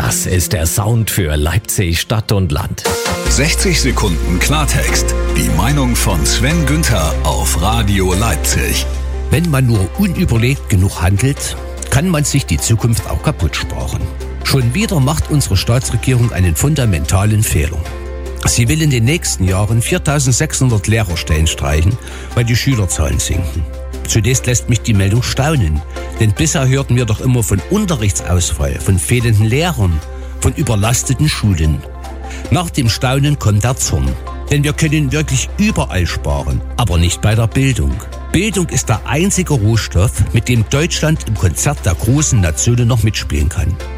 Das ist der Sound für Leipzig Stadt und Land. 60 Sekunden Klartext. Die Meinung von Sven Günther auf Radio Leipzig. Wenn man nur unüberlegt genug handelt, kann man sich die Zukunft auch kaputt sparen. Schon wieder macht unsere Staatsregierung einen fundamentalen Fehler. Sie will in den nächsten Jahren 4.600 Lehrerstellen streichen, weil die Schülerzahlen sinken. Zunächst lässt mich die Meldung staunen, denn bisher hörten wir doch immer von Unterrichtsausfall, von fehlenden Lehrern, von überlasteten Schulen. Nach dem Staunen kommt der Zorn, denn wir können wirklich überall sparen, aber nicht bei der Bildung. Bildung ist der einzige Rohstoff, mit dem Deutschland im Konzert der großen Nationen noch mitspielen kann.